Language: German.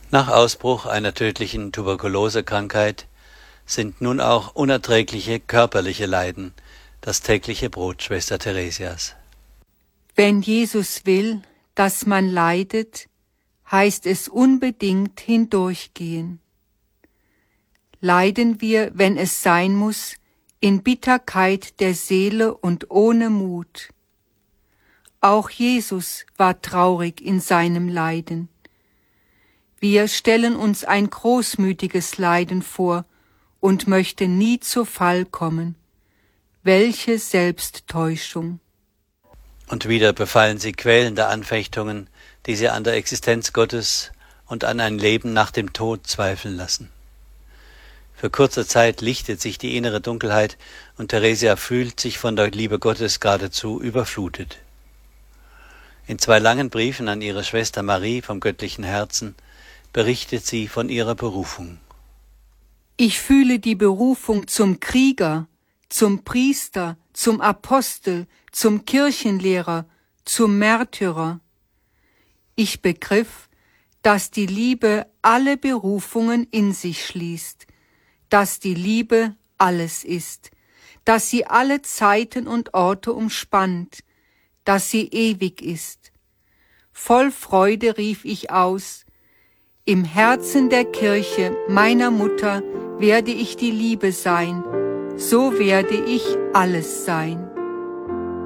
Nach Ausbruch einer tödlichen Tuberkulosekrankheit sind nun auch unerträgliche körperliche Leiden das tägliche Brot Schwester Theresias. Wenn Jesus will, dass man leidet, heißt es unbedingt hindurchgehen. Leiden wir, wenn es sein muss, in Bitterkeit der Seele und ohne Mut. Auch Jesus war traurig in seinem Leiden. Wir stellen uns ein großmütiges Leiden vor und möchten nie zu Fall kommen. Welche Selbsttäuschung! Und wieder befallen sie quälende Anfechtungen, die sie an der Existenz Gottes und an ein Leben nach dem Tod zweifeln lassen. Für kurze Zeit lichtet sich die innere Dunkelheit und Theresia fühlt sich von der Liebe Gottes geradezu überflutet. In 2 langen Briefen an ihre Schwester Marie vom göttlichen Herzen berichtet sie von ihrer Berufung. Ich fühle die Berufung zum Krieger, zum Priester, zum Apostel, zum Kirchenlehrer, zum Märtyrer. Ich begriff, dass die Liebe alle Berufungen in sich schließt, dass die Liebe alles ist, dass sie alle Zeiten und Orte umspannt, dass sie ewig ist. Voll Freude rief ich aus: Im Herzen der Kirche, meiner Mutter, werde ich die Liebe sein, so werde ich alles sein.